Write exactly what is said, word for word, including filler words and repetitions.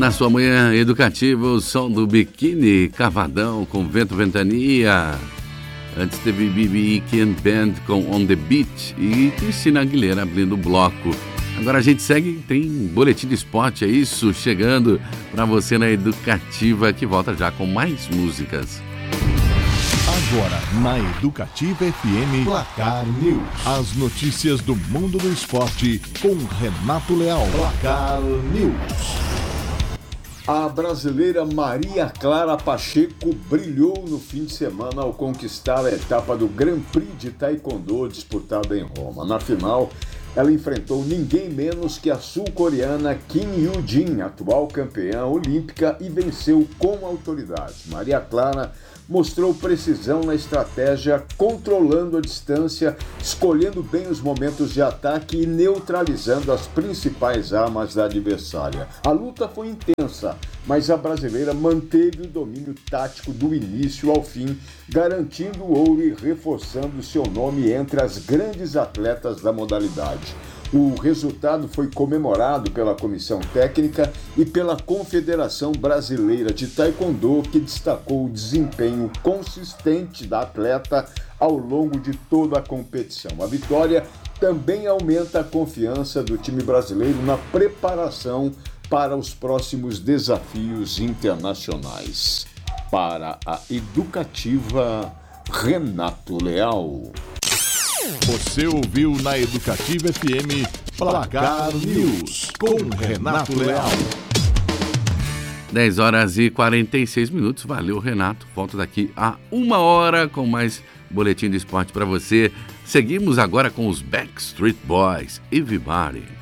Na sua manhã educativa, o som do Biquíni Cavadão com Vento Ventania. Antes teve B B King Band com On The Beat e Cristina Aguilera abrindo o bloco. Agora a gente segue, tem boletim de esporte, é isso, chegando para você na Educativa, que volta já com mais músicas. Agora, na Educativa F M, Placar News. As notícias do mundo do esporte com Renato Leal. Placar News. A brasileira Maria Clara Pacheco brilhou no fim de semana ao conquistar a etapa do Grand Prix de Taekwondo disputada em Roma. Na final, ela enfrentou ninguém menos que a sul-coreana Kim Yoo-jin, atual campeã olímpica, e venceu com autoridade. Maria Clara mostrou precisão na estratégia, controlando a distância, escolhendo bem os momentos de ataque e neutralizando as principais armas da adversária. A luta foi intensa, mas a brasileira manteve o domínio tático do início ao fim, garantindo o ouro e reforçando seu nome entre as grandes atletas da modalidade. O resultado foi comemorado pela comissão técnica e pela Confederação Brasileira de Taekwondo, que destacou o desempenho consistente da atleta ao longo de toda a competição. A vitória também aumenta a confiança do time brasileiro na preparação para os próximos desafios internacionais. Para a Educativa, Renato Leal. Você ouviu na Educativa F M Placar News com Renato Leal. dez horas e quarenta e seis minutos. Valeu, Renato. Volto daqui a uma hora com mais boletim de esporte para você. Seguimos agora com os Backstreet Boys. Everybody.